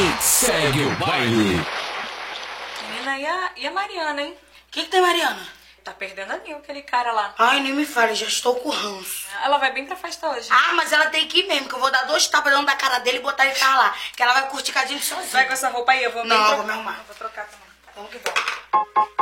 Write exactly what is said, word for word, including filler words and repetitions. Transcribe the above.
Segue o baile. Menina, e a, e a Mariana, hein? O que que tem, Mariana? Tá perdendo a Nil, aquele cara lá. Ai, nem me fale, já estou com ranço. Ela vai bem pra festa hoje. Ah, mas ela tem que ir mesmo, que eu vou dar dois tapas dentro da cara dele e botar ele pra lá. Que ela vai curtir com a gente sozinha. Vai com essa roupa aí, eu vou Não, bem eu vou me arrumar. Eu vou trocar também. Vamos que vamos.